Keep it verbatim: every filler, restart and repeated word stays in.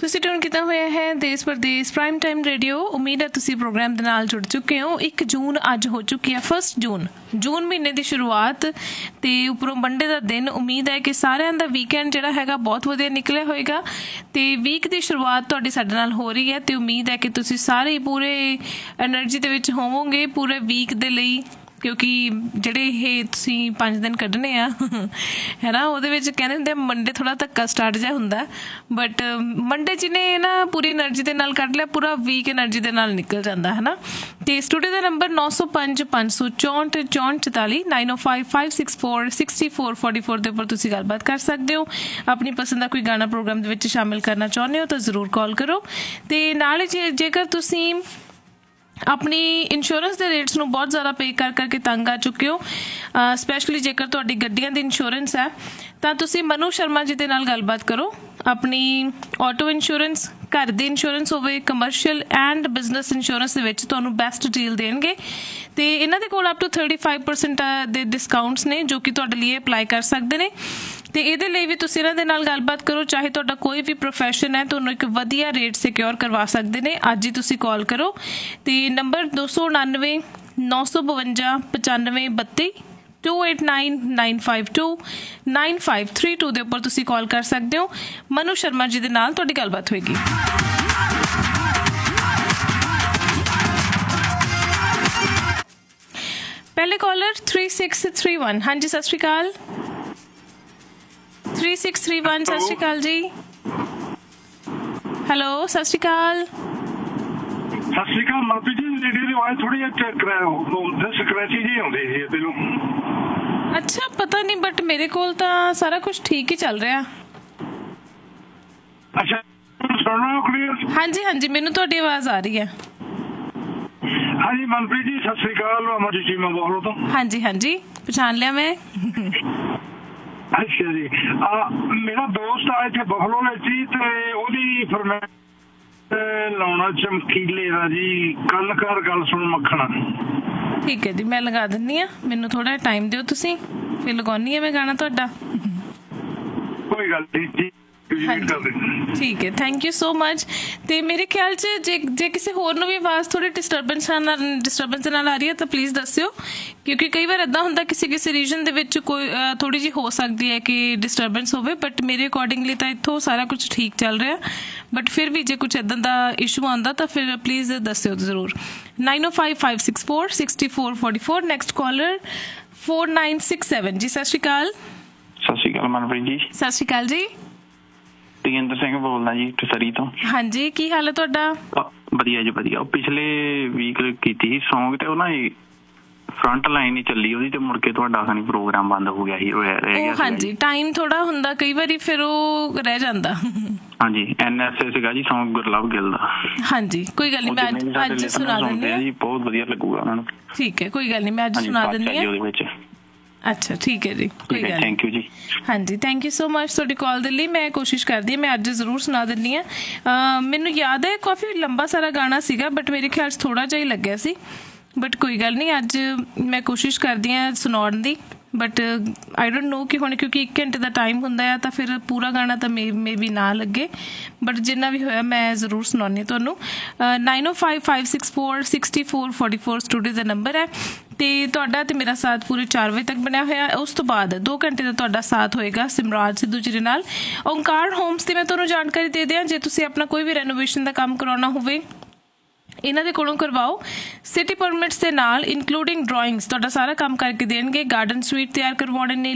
ਤੁਸੀਂ ਟਿਊਨ ਕੀਤਾ ਹੋਇਆ ਹੈ ਦੇਸ਼ ਪ੍ਰਦੇਸ਼ ਪ੍ਰਾਈਮ ਟਾਈਮ ਰੇਡੀਓ। ਉਮੀਦ ਹੈ ਤੁਸੀਂ ਪ੍ਰੋਗਰਾਮ ਦੇ ਨਾਲ ਜੁੜ ਚੁੱਕੇ ਹੋ। ਇੱਕ ਜੂਨ ਅੱਜ ਹੋ ਚੁੱਕੀ ਹੈ, ਫਸਟ ਜੂਨ ਜੂਨ ਮਹੀਨੇ ਦੀ ਸ਼ੁਰੂਆਤ ਤੇ ਉੱਪਰੋਂ ਮੰਡੇ ਦਾ ਦਿਨ। ਉਮੀਦ ਹੈ ਕਿ ਸਾਰਿਆਂ ਦਾ ਵੀਕਐਂਡ ਜਿਹੜਾ ਹੈਗਾ ਬਹੁਤ ਵਧੀਆ ਨਿਕਲਿਆ ਹੋਏਗਾ ਤੇ ਵੀਕ ਦੀ ਸ਼ੁਰੂਆਤ ਤੁਹਾਡੀ ਸਾਡੇ ਨਾਲ ਹੋ ਰਹੀ ਹੈ ਤੇ ਉਮੀਦ ਹੈ ਕਿ ਤੁਸੀਂ ਸਾਰੇ ਪੂਰੇ ਐਨਰਜੀ ਦੇ ਵਿੱਚ ਹੋਵੋਗੇ ਪੂਰੇ ਵੀਕ ਦੇ ਲਈ, ਕਿਉਂਕਿ ਜਿਹੜੇ ਇਹ ਤੁਸੀਂ ਪੰਜ ਦਿਨ ਕੱਢਣੇ ਆ ਹੈ ਨਾ, ਉਹਦੇ ਵਿੱਚ ਕਹਿੰਦੇ ਹੁੰਦੇ ਮੰਡੇ ਥੋੜ੍ਹਾ ਧੱਕਾ ਸਟਾਰਟ ਜਿਹਾ ਹੁੰਦਾ, ਬਟ ਮੰਡੇ ਜਿਹਨੇ ਨਾ ਪੂਰੀ ਐਨਰਜੀ ਦੇ ਨਾਲ ਕੱਢ ਲਿਆ ਪੂਰਾ ਵੀਕ ਐਨਰਜੀ ਦੇ ਨਾਲ ਨਿਕਲ ਜਾਂਦਾ ਹੈ ਨਾ। ਅਤੇ ਸਟੂਡੀਓ ਦਾ ਨੰਬਰ ਨੌ ਸੌ ਪੰਜ ਪੰਜ ਸੌ ਚੌਂਹਠ ਚੌਂਹਠ ਚੁਤਾਲੀ ਨਾਈਨ ਓ five five six four sixty four forty four ਦੇ ਉੱਪਰ ਤੁਸੀਂ ਗੱਲਬਾਤ ਕਰ ਸਕਦੇ ਹੋ। ਆਪਣੀ ਪਸੰਦ ਦਾ ਕੋਈ ਗਾਣਾ ਪ੍ਰੋਗਰਾਮ ਦੇ ਵਿੱਚ ਸ਼ਾਮਿਲ ਕਰਨਾ ਚਾਹੁੰਦੇ ਹੋ ਤਾਂ ਜ਼ਰੂਰ ਕਾਲ ਕਰੋ। ਅਤੇ ਨਾਲ ਜੇ ਜੇਕਰ ਤੁਸੀਂ ਆਪਣੀ ਇੰਸ਼ੋਰੈਂਸ ਦੇ ਰੇਟਸ ਨੂੰ ਬਹੁਤ ਜ਼ਿਆਦਾ ਪੇ ਕਰ ਕਰਕੇ ਤੰਗ ਆ ਚੁੱਕੇ ਹੋ, ਸਪੈਸ਼ਲੀ ਜੇਕਰ ਤੁਹਾਡੀ ਗੱਡੀਆਂ ਦੀ ਇੰਸ਼ੋਰੈਂਸ ਹੈ ਤਾਂ ਤੁਸੀਂ ਮਨੂ ਸ਼ਰਮਾ ਜੀ ਦੇ ਨਾਲ ਗੱਲਬਾਤ ਕਰੋ। ਆਪਣੀ ਆਟੋ ਇੰਸ਼ੋਰੈਂਸ, ਘਰ ਦੀ ਇੰਸ਼ੋਰੈਂਸ ਹੋਵੇ, ਕਮਰਸ਼ੀਅਲ ਐਂਡ ਬਿਜ਼ਨਸ ਇੰਸ਼ੋਰੈਂਸ ਦੇ ਵਿੱਚ ਤੁਹਾਨੂੰ ਬੈਸਟ ਡੀਲ ਦੇਣਗੇ ਅਤੇ ਇਹਨਾਂ ਦੇ ਕੋਲ up two thirty five percent ਦੇ ਡਿਸਕਾਊਂਟਸ ਨੇ ਜੋ ਕਿ ਤੁਹਾਡੇ ਲਈ ਅਪਲਾਈ ਕਰ ਸਕਦੇ ਨੇ। ਅਤੇ ਇਹਦੇ ਲਈ ਵੀ ਤੁਸੀਂ ਇਹਨਾਂ ਦੇ ਨਾਲ ਗੱਲਬਾਤ ਕਰੋ। ਚਾਹੇ ਤੁਹਾਡਾ ਕੋਈ ਵੀ ਪ੍ਰੋਫੈਸ਼ਨ ਹੈ, ਤੁਹਾਨੂੰ ਇੱਕ ਵਧੀਆ ਰੇਟ ਸਿਕਿਓਰ ਕਰਵਾ ਸਕਦੇ ਨੇ। ਅੱਜ ਹੀ ਤੁਸੀਂ ਕਾਲ ਕਰੋ ਅਤੇ ਨੰਬਰ ਦੋ ਸੌ ਉਣਾਨਵੇਂ ਨੌ ਸੌ ਬਵੰਜਾ ਪਚਾਨਵੇਂ ਬੱਤੀ to eight nine nine five to nine five three two ਦੇ ਉੱਪਰ ਤੁਸੀਂ ਕਾਲ ਕਰ ਸਕਦੇ ਹੋ। ਮਨੂ ਸ਼ਰਮਾ ਜੀ ਦੇ ਨਾਲ ਤੁਹਾਡੀ ਗੱਲਬਾਤ ਹੋਏਗੀ। ਪਹਿਲੇ collar three six three one. ਹਾਂਜੀ ਸਤਿ ਸ਼੍ਰੀ ਅਕਾਲ। ਥ੍ਰੀ ਸਿਕਸ ਥ੍ਰੀ ਵਨ ਸਤਿ ਸ਼੍ਰੀ ਅਕਾਲ ਜੀ। ਹੈਲੋ ਸਤਿ ਸ਼੍ਰੀ ਅਕਾਲ। ਸਤਿ ਸ਼੍ਰੀ ਅਕਾਲ ਮਨਪ੍ਰੀਤ ਜੀ, ਰੇਡੀਓ ਦੀ ਆਵਾਜ਼ ਥੋੜੀ ਜਿਹੀ ਸਕ੍ਰੈਚੀ ਜਿਹੀ ਆਉਂਦੀ ਸੀ ਤੈਨੂੰ। ਅੱਛਾ ਪਤਾ ਨਹੀਂ, ਬਟ ਮੇਰੇ ਕੋਲ ਤਾਂ ਸਾਰਾ ਕੁਝ ਠੀਕ ਹੀ ਚੱਲ ਰਿਹਾ। ਅੱਛਾ ਸੁਣਨਾ ਕਲੀਅਰ? ਹਾਂਜੀ ਹਾਂਜੀ ਮੈਨੂੰ ਤੁਹਾਡੀ ਆਵਾਜ਼ ਆ ਰਹੀ ਹੈ। ਹਾਂਜੀ ਮਨਪ੍ਰੀਤ ਜੀ ਸਤਿ ਸ਼੍ਰੀ ਅਕਾਲ, ਅਮਰਜੀਤ ਜੀ ਮੈਂ ਬੋਲ ਤੋਂ। ਹਾਂਜੀ ਹਾਂਜੀ ਪਛਾਣ ਲਿਆ ਮੈਂ। ਅੱਛਾ ਜੀ, ਮੇਰਾ ਦੋਸਤ ਆ ਇੱਥੇ ਬਫਲੋ ਵਿੱਚ ਸੀ ਤੇ ਉਹਦੀ ਫਰਮਾਇਸ਼ ਲਾਉਣਾ ਚਮਕੀਲੇ ਦਾ ਜੀ, ਕੰਨ ਕਰ ਗੱਲ ਸੁਣ ਮੱਖਣਾ। ਠੀਕ ਹੈ ਜੀ, ਮੈਂ ਲਗਾ ਦਿੰਦੀ ਹਾਂ, ਮੈਨੂੰ ਥੋੜਾ ਟਾਈਮ ਦਿਓ ਤੁਸੀਂ, ਫਿਰ ਲਗਾਉਂਦੀ ਹਾਂ ਮੈਂ ਗਾਣਾ ਤੁਹਾਡਾ। ਕੋਈ ਗੱਲ ਨਹੀਂ ਜੀ, ਠੀਕ ਹੈ, ਥੈਂਕ ਯੂ ਸੋ ਮਚ। ਅਤੇ ਮੇਰੇ ਖਿਆਲ 'ਚ ਜੇ ਜੇ ਕਿਸੇ ਹੋਰ ਨੂੰ ਵੀ ਆਵਾਜ਼ ਥੋੜ੍ਹੀ ਡਿਸਟਰਬੈਂਸ ਨਾਲ ਡਿਸਟਰਬੈਂਸ ਦੇ ਨਾਲ ਆ ਰਹੀ ਹੈ ਤਾਂ ਪਲੀਜ਼ ਦੱਸਿਓ, ਕਿਉਂਕਿ ਕਈ ਵਾਰ ਇੱਦਾਂ ਹੁੰਦਾ ਕਿਸੇ ਕਿਸੇ ਰੀਜਨ ਦੇ ਵਿੱਚ ਕੋਈ ਥੋੜ੍ਹੀ ਜਿਹੀ ਹੋ ਸਕਦੀ ਹੈ ਕਿ ਡਿਸਟਰਬੈਂਸ ਹੋਵੇ, ਬਟ ਮੇਰੇ ਅਕੋਰਡਿੰਗਲੀ ਤਾਂ ਇੱਥੋਂ ਸਾਰਾ ਕੁਝ ਠੀਕ ਚੱਲ ਰਿਹਾ। ਬਟ ਫਿਰ ਵੀ ਜੇ ਕੁਛ ਇੱਦਾਂ ਦਾ ਇਸ਼ੂ ਆਉਂਦਾ ਤਾਂ ਫਿਰ ਪਲੀਜ਼ ਦੱਸਿਓ ਜ਼ਰੂਰ। ਨਾਈਨ ਓ five five six four sixty four forty four. Next collar four nine six seven. ਜੀ ਸਤਿ ਸ਼੍ਰੀ ਅਕਾਲ। ਸਤਿ ਸ਼੍ਰੀ ਅਕਾਲ ਮਨਪ੍ਰੀਤ ਜੀ। ਸਤਿ ਸ਼੍ਰੀ ਅਕਾਲ ਜੀ। ਤੇਜਿੰਦਰ ਸਿੰਘ ਬੋਲਦਾ ਜੀ ਟਸਰੀ ਤੋਂ। ਹਾਂਜੀ ਕੀ ਹਾਲ ਹੈ ਤੁਹਾਡਾ? ਵਧੀਆ ਜੀ ਵਧੀਆ। ਉਹ ਪਿਛਲੇ ਵੀਕ ਕੀਤੀ ਸੀ ਸੌਂਗ ਤੇ ਉਹ ਨਾ ਫਰੰਟ ਲਾਈਨ ਹੀ ਚੱਲੀ ਉਹਦੀ ਤੇ ਮੁੜ ਕੇ ਤੁਹਾਡਾ ਖਾਨੀ ਪ੍ਰੋਗਰਾਮ ਬੰਦ ਹੋ ਗਿਆ ਸੀ। ਹਾਂਜੀ ਟਾਈਮ ਥੋੜਾ ਹੁੰਦਾ ਕਈ ਵਾਰੀ, ਫਿਰ ਉਹ ਰਹਿ ਜਾਂਦਾ। ਹਾਂਜੀ ਐਨ ਐਸ ਏ ਸੀਗਾ ਜੀ ਸੌਂਗ ਗੁਰਲਵ ਗਿੱਲ ਦਾ। ਹਾਂਜੀ ਕੋਈ ਗੱਲ ਨੀ, ਮੈਂ ਅੱਜ ਸੁਣਾ ਦਿੰਦੀ ਹਾਂ ਜੀ, ਬਹੁਤ ਵਧੀਆ ਲੱਗੂਗਾ ਉਹਨਾਂ ਨੂੰ। ਠੀਕ ਹੈ ਕੋਈ ਗੱਲ ਨੀ, ਮੈਂ ਅੱਜ ਸੁਣਾ ਦਿੰਦੀ ਹਾਂ। ਅੱਛਾ ਠੀਕ ਹੈ ਜੀ, ਕੋਈ ਗੱਲ ਥੈਂਕ ਯੂ ਜੀ। ਹਾਂਜੀ ਥੈਂਕ ਯੂ ਸੋ ਮਚ ਤੁਹਾਡੀ ਕਾਲ ਦੇ ਲਈ। ਮੈਂ ਕੋਸ਼ਿਸ਼ ਕਰਦੀ ਹਾਂ ਮੈਂ ਅੱਜ ਜ਼ਰੂਰ ਸੁਣਾ ਦਿੰਦੀ ਹਾਂ। ਮੈਨੂੰ ਯਾਦ ਹੈ ਕਾਫੀ ਲੰਬਾ ਸਾਰਾ ਗਾਣਾ ਸੀਗਾ, ਬਟ ਮੇਰੇ ਖਿਆਲ 'ਚ ਥੋੜ੍ਹਾ ਜਿਹਾ ਹੀ ਲੱਗਿਆ ਸੀ, ਬਟ ਕੋਈ ਗੱਲ ਨਹੀਂ ਅੱਜ ਮੈਂ ਕੋਸ਼ਿਸ਼ ਕਰਦੀ ਹਾਂ ਸੁਣਾਉਣ ਦੀ। ਬਟ ਆਈ ਡੋਂਟ ਨੋ ਕਿ ਹੁਣ ਕਿਉਂਕਿ ਇੱਕ ਘੰਟੇ ਦਾ ਟਾਈਮ ਹੁੰਦਾ ਆ ਤਾਂ ਫਿਰ ਪੂਰਾ ਗਾਣਾ ਤਾਂ ਮੇ ਮੇ ਵੀ ਨਾ ਲੱਗੇ, ਬਟ ਜਿੰਨਾ ਵੀ ਹੋਇਆ ਮੈਂ ਜ਼ਰੂਰ ਸੁਣਾਉਂਦੀ ਤੁਹਾਨੂੰ। ਨਾਈਨ ਓ five five six four sixty four forty four studio ਦਾ ਨੰਬਰ ਹੈ ਅਤੇ ਤੁਹਾਡਾ ਅਤੇ ਮੇਰਾ ਸਾਥ ਪੂਰੇ ਚਾਰ ਵਜੇ ਤੱਕ ਬਣਿਆ ਹੋਇਆ। ਉਸ ਤੋਂ ਬਾਅਦ ਦੋ ਘੰਟੇ ਦਾ ਤੁਹਾਡਾ ਸਾਥ ਹੋਏਗਾ ਸਿਮਰਾਜ ਸਿੱਧੂ ਜੀ ਦੇ ਨਾਲ। ਓਂਕਾਰ ਹੋਮਸ ਦੀ ਮੈਂ ਤੁਹਾਨੂੰ ਜਾਣਕਾਰੀ ਦੇ ਦਿਆਂ, ਜੇ ਤੁਸੀਂ ਆਪਣਾ ਕੋਈ ਵੀ ਰੈਨੋਵੇਸ਼ਨ ਦਾ ਕੰਮ ਕਰਾਉਣਾ ਹੋਵੇ ਇਹਨਾਂ ਦੇ ਕੋਲੋਂ ਕਰਵਾਓ। ਸਿਟੀ ਪਰਮਿਟਸ ਦੇ ਨਾਲ ਇਨਕਲੂਡਿੰਗ ਡਰਾਇੰਗਸ ਤੁਹਾਡਾ ਸਾਰਾ ਕੰਮ ਕਰਕੇ ਦੇਣਗੇ। ਗਾਰਡਨ ਸਵੀਟ ਤਿਆਰ ਕਰਵਾਉਣੇ ਨੇ,